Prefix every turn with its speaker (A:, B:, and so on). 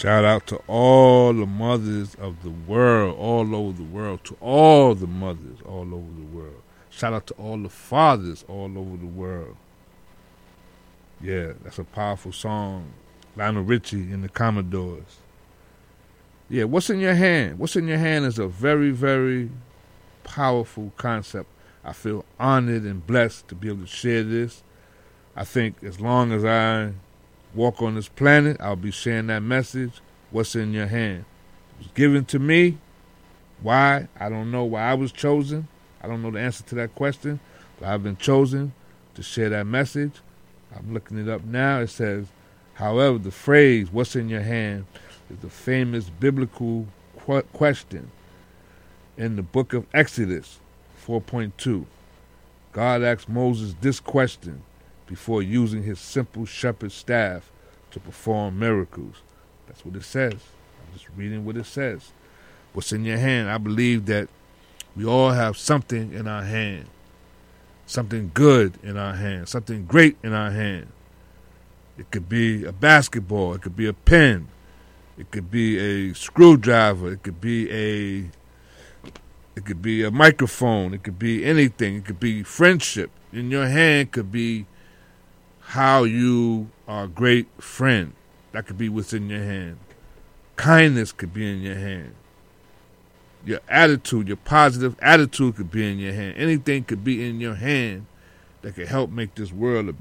A: Shout out to all the mothers of the world, all over the world, to all the mothers all over the world. Shout out to all the fathers all over the world. Yeah, that's a powerful song. Lionel Richie and the Commodores. Yeah, what's in your hand? What's in your hand is a very, very powerful concept. I feel honored and blessed to be able to share this. I think as long as I walk on this planet, I'll be sharing that message. What's in your hand? It was given to me. Why? I don't know why I was chosen. I don't know the answer to that question, but I've been chosen to share that message. I'm looking it up now. It says, however, the phrase, what's in your hand, is the famous biblical question in the book of Exodus 4.2. God asked Moses this question before using his simple shepherd's staff to perform miracles. That's what it says. I'm just reading what it says. What's in your hand? I believe that we all have something in our hand. Something good in our hand. Something great in our hand. It could be a basketball. It could be a pen. It could be a screwdriver. It could be a microphone. It could be anything. It could be friendship. In your hand could be how you are a great friend. That could be what's in your hand. Kindness could be in your hand. Your attitude, your positive attitude could be in your hand. Anything could be in your hand that could help make this world a